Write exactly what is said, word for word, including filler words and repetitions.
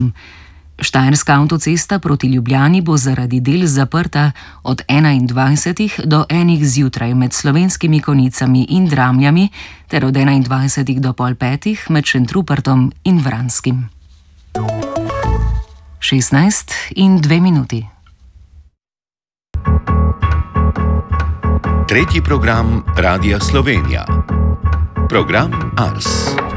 Štajerska avtocesta proti Ljubljani bo zaradi del zaprta od enaindvajsetih do enih zjutraj med Slovenskimi Konjicami in Dramljami ter od enaindvajsetih do pol petih med Šentrupertom in Vranskim. šestnajst in dve minuti. Tretji program Radia Slovenija. Program Ars.